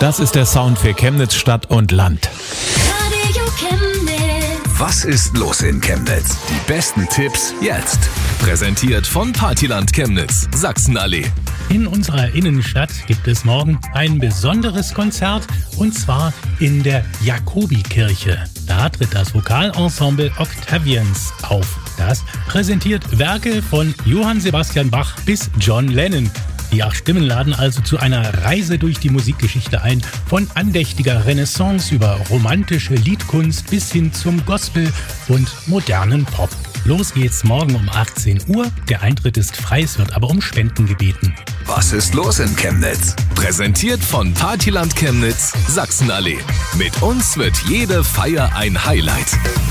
Das ist der Sound für Chemnitz Stadt und Land. Radio Chemnitz. Was ist los in Chemnitz? Die besten Tipps jetzt. Präsentiert von Partyland Chemnitz, Sachsenallee. In unserer Innenstadt gibt es morgen ein besonderes Konzert, und zwar in der Jakobikirche. Da tritt das Vokalensemble Octavians auf. Das präsentiert Werke von Johann Sebastian Bach bis John Lennon. Die 8 Stimmen laden also zu einer Reise durch die Musikgeschichte ein, von andächtiger Renaissance über romantische Liedkunst bis hin zum Gospel und modernen Pop. Los geht's morgen um 18 Uhr. Der Eintritt ist frei, es wird aber um Spenden gebeten. Was ist los in Chemnitz? Präsentiert von Partyland Chemnitz, Sachsenallee. Mit uns wird jede Feier ein Highlight.